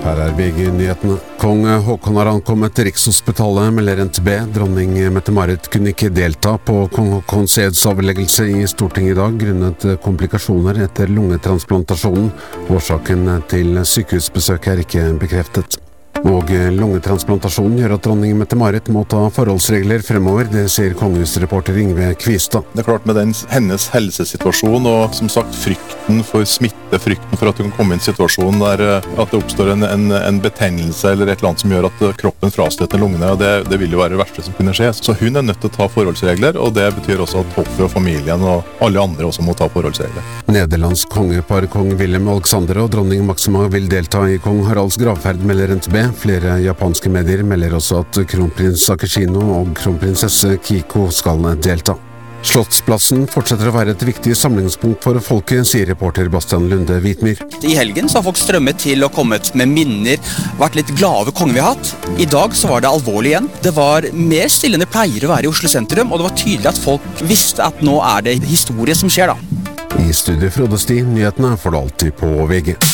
Her VG-nyhetene. Kong Håkon har ankommet Rikshospitalet, melder NTB. Dronning Mette-Marit kunne ikke delta på kong Håkons edsavleggelse i Stortinget i dag, grunnet komplikasjoner etter lungetransplantasjonen. Årsaken til sykehusbesøket er ikke bekreftet. Og lungetransplantasjonen gjør at dronning Mette-Marit må ta forholdsregler fremover, det sier kongehusreporter Yngve Kvistad. Det er klart med hennes helsesituasjon og som sagt frykten for smitte, frykten for at hun kan komme i en situasjon der at det oppstår en betennelse eller et eller annet som gjør at kroppen frastøter lungene, og det vil jo være det verste som kunne skje. Så hun er nødt til å ta forholdsregler, og det betyr også at hoffet og familien og alle andre også må ta forholdsregler. Nederlands kongepar kong Willem Alexander og dronning Maxima vil delta i kong Haralds gravferd, melder NTB. Flere japanske medier melder også at kronprins Akishino og kronprinsesse Kiko skal delta. Slottsplassen fortsetter å være et viktig samlingspunkt for folket, sier reporter Bastian Lunde Hvitmyr. I helgen så har folk strømmet til og kommet med minner, vært litt glade over kongen vi har hatt. I dag så var det alvorlig igjen. Det var mer stille enn det pleier å være i Oslo sentrum, og det var tydelig at folk visste at nå er det historie som skjer da. I studiet Frode Sti, nyhetene får du alltid på VG.